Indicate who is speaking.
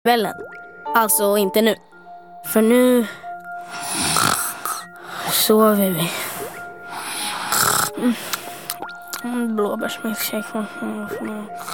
Speaker 1: kvällen. Alltså inte nu. För nu sover vi. Blåbärsmilkshake.